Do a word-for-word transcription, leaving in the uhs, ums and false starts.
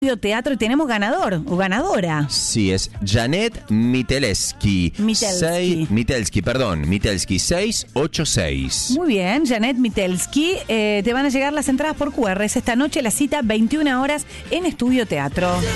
Teatro y tenemos ganador o ganadora. Sí, es Janet Mitelski. Mitelski. Seis, Mitelski, perdón. Mitelski seis ocho seis. Muy bien, Janet Mitelski. Eh, te van a llegar las entradas por Q R. Es esta noche la cita, veintiuna horas en Estudio Teatro.